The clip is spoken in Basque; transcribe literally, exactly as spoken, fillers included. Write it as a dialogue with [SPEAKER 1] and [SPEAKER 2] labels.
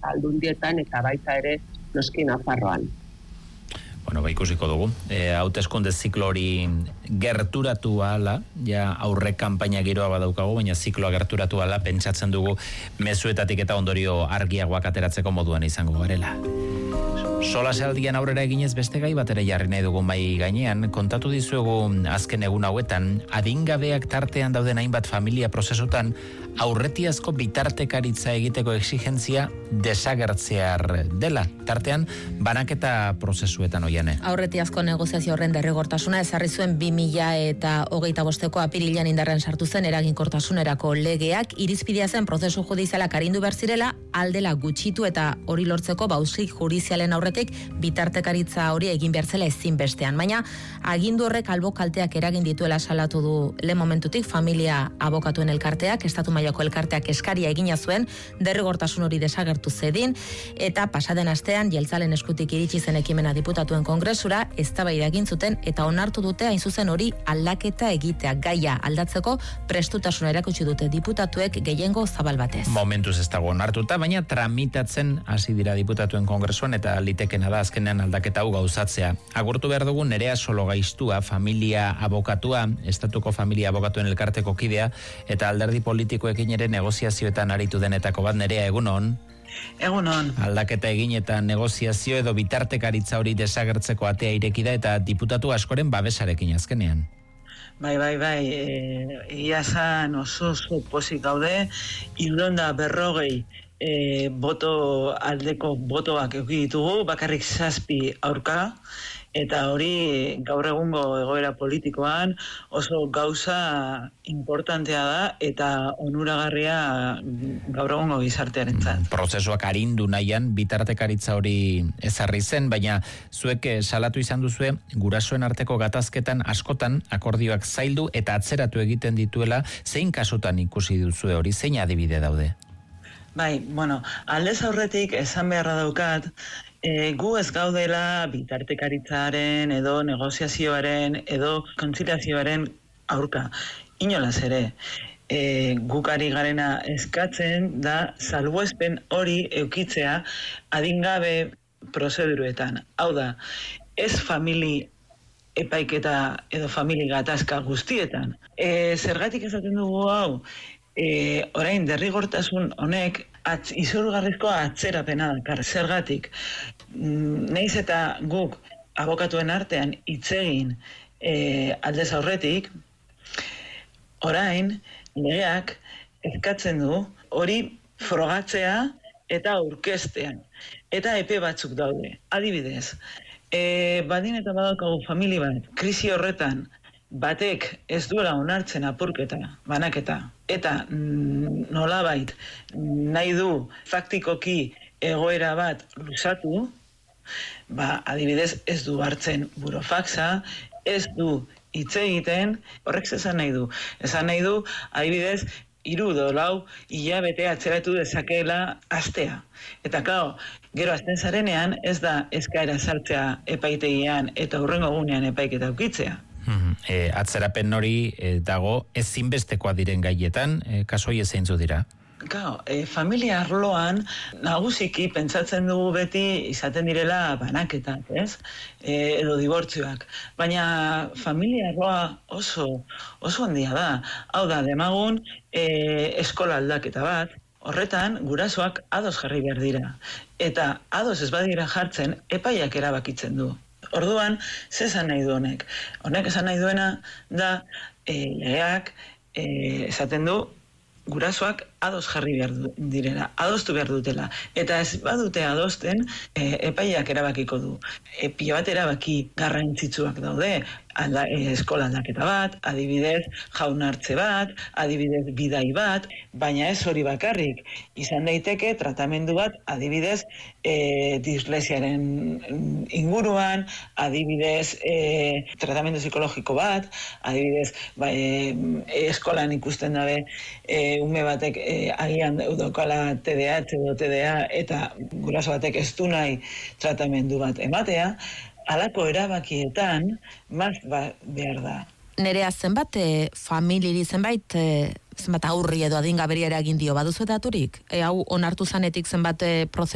[SPEAKER 1] aldundietan eta baita ere noski Nafarroan.
[SPEAKER 2] Bueno, ba, ikusiko dugu. E, hauteskunde ziklo hori gerturatu ahala, ja aurre kanpaina giroa badaukagu, baina zikloa gerturatu ahala, pentsatzen dugu mezuetatik eta ondorio argiagoak ateratzeko moduan izango garela. Solasaldian aurrera eginez beste gai bat ere jarri nahi dugu mai gainean, kontatu dizuegu azken egun hauetan, adingabeak tartean dauden hainbat familia prozesutan, aurretiazko bitartekaritza egiteko exigentzia desagertzear dela. Tartean, banaketa prozesuetan oiane.
[SPEAKER 3] Aurretiazko negoziazio horren derrigortasuna ezarri zuen bi mila eta hogeita bosteko apirilean indarren sartu zen eraginkortasunerako legeak, irizpidea zen prozesu judizialak arindu behar zirela, aldela gutxitu eta hori lortzeko bausik judizialen aurretik bitartekaritza hori egin behar zela ezinbestean. Baina, agindu horrek albo kalteak eragin dituela salatu du lehen momentutik familia abokatuen elkarteak, estatu mailako elkarteak eskaria egina zuen, derrigortasun hori desagertu zedin, eta pasaden astean jeltzalen eskutik iritsi zen ekimena diputatuen kongresura, eztabaida egin zuten eta onartu dute hain zuzen hori aldaketa egitea gaia aldatzeko prestutasuna erakutsi dute diputatuek gehiengo zabal batez.
[SPEAKER 2] Momentuz ez dago onartuta, baina tramitatzen hasi dira diputatuen kongresuan eta litekena da azkenean aldaketa hau gauzatzea. Agurtu behar dugu Nerea Sologaiztua, familia abokatua, estatuko familia abokatuen elkarteko kidea, eta alderdi politikoekin ere negoziazioetan aritu denetako bat. Nerea, egunon?
[SPEAKER 4] Egunon.
[SPEAKER 2] Aldaketa egin eta negoziazio edo bitartekaritza hori desagertzeko atea irekida eta diputatu askoren babesarekin azkenean.
[SPEAKER 4] Bai, bai, bai, egia zan oso oso pozik gaude, hirurehun berrogei e, boto aldeko botoak eduki ditugu, bakarrik zazpi aurka, eta hori gaur egungo egoera politikoan oso gauza importantea da eta onuragarria gaur egungo gizartearentzat.
[SPEAKER 2] Prozesuak arindu nahian bitartekaritza hori ezarri zen, baina zuek salatu izan duzue gurasoen arteko gatazketan askotan akordioak zaildu eta atzeratu egiten dituela, zein kasutan ikusi duzue hori, zein adibide daude?
[SPEAKER 4] Bai, bueno, aldez aurretik esan beharra daukat, e, gu ez gaudela bitartekaritzaren edo negoziazioaren edo kontziliazioaren aurka. Inolaz ere, e, gukari garena eskatzen da salbuespen hori eukitzea adingabe prozeduruetan. Hau da, ez famili epaiketa edo famili gatazka guztietan. E, zergatik esaten dugu hau, E, orain derrigortasun honek atz, izurgarrizko atzerapena dakar, zergatik. Neiz eta guk abokatuen artean hitz egin e, aldez aurretik, orain legeak eskatzen du hori frogatzea eta aurkeztean. Eta epe batzuk daude. Adibidez, e, badin eta badaukagu famili bat, krisi horretan, batek ez duela onartzen apurketa, banaketa, eta mm, nolabait nahi du faktikoki egoera bat luzatu, ba, adibidez ez du hartzen burofaxa, ez du hitz egiten, horrek esan nahi du. Esan nahi du, adibidez, hiru edo lau hilabete atzeratu dezakeela astea. Eta kao, gero azten zarenean ez da eskaera sartzea epaitegian eta hurrengo egunean epaiketa ukitzea.
[SPEAKER 2] E, atzerapen hori e, dago ezinbestekoa diren gaietan, e, kasoi ezeintzu dira?
[SPEAKER 4] Gau, e, familia arloan nagusiki pentsatzen dugu beti izaten direla banaketak, ez? E, edo dibortzioak. Baina familia arloa oso, oso handia da. Hau da, demagun e, eskola aldaketa bat, horretan gurasoak ados jarri behar dira. Eta ados ez badira jartzen, epaiak erabakitzen du. Orduan, ze esan nahi du honek? Honek esan nahi duena da e, legeak e, esaten du gurasoak ados jarri behar direla, adostu behar dutela. Eta ez badute adosten, e, epaiak erabakiko du. E, pila bat erabaki garrantzitsuak daude, alda, e, eskola aldaketa bat, adibidez jaunartze bat, adibidez bidai bat, baina ez hori bakarrik. Izan daiteke tratamendu bat, adibidez e, dislesiaren inguruan, adibidez e, tratamendu psikologiko bat, adibidez ba, e, eskolan ikusten dabe e, ume batek e, agian eudokala T D A H edo T D A eta guraso batek ez du nahi tratamendu bat ematea, halako erabakietan maz ba, behar da.
[SPEAKER 3] Nerea, zenbat e, familiri, zenbait e, zenbat aurri edo adingaberia eragin dio baduzu daturik? E, hau onartu zanetik zenbat e,